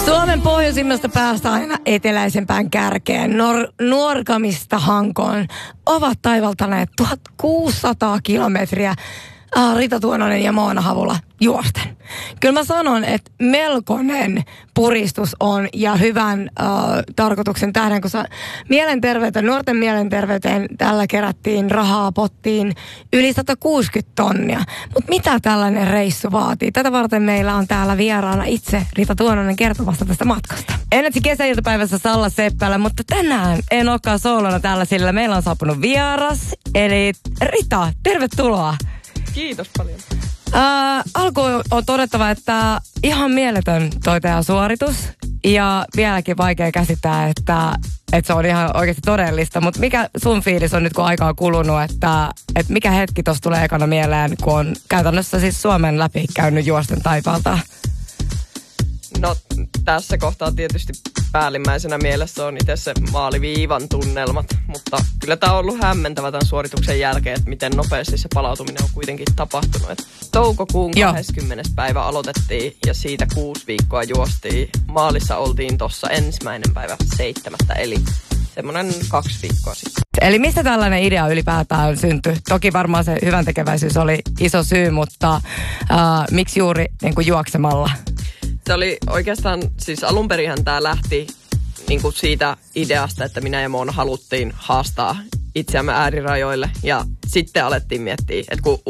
Suomen pohjoisimmasta päästä aina eteläisempään kärkeen, Nuorgamista Hankoon, ovat taivaltaneet 1600 kilometriä Rita Tuononen ja Moona Havula juosten. Kyllä mä sanon, että melkoinen puristus on ja hyvän tarkoituksen tähden, kun nuorten mielenterveyteen tällä kerättiin rahaa pottiin yli 160 tonnia. Mutta mitä tällainen reissu vaatii? Tätä varten meillä on täällä vieraana itse Rita Tuononen kertomassa tästä matkasta. Ennätsi kesäiltapäivässä Salla Seppälä, mutta tänään en olekaan soolona täällä, sillä meillä on saapunut vieras. Eli Rita, tervetuloa. Kiitos paljon. Alkuun on todettava, että ihan mieletön toi teidän suoritus. Ja vieläkin vaikea käsittää, että se on ihan oikeasti todellista. Mutta mikä sun fiilis on nyt, kun aika on kulunut, että mikä hetki tuossa tulee ekana mieleen, kun on käytännössä siis Suomen läpi käynyt juosten taipaalta? No tässä kohtaa tietysti päällimmäisenä mielessä on itse se maaliviivan tunnelmat, mutta kyllä tämä on ollut hämmentävä tämän suorituksen jälkeen, että miten nopeasti se palautuminen on kuitenkin tapahtunut. Et toukokuun 20. päivä aloitettiin ja siitä 6 viikkoa juostiin. Maalissa oltiin tuossa 1.7. eli semmoinen 2 viikkoa sitten. Eli mistä tällainen idea ylipäätään syntyi? Toki varmaan se hyväntekeväisyys oli iso syy, mutta miksi juuri niin kuin juoksemalla? Se oli oikeastaan, siis alunperinhän tämä lähti niin kuin siitä ideasta, että minä ja Moona haluttiin haastaa itseämme äärirajoille. Ja sitten alettiin miettiä, että kun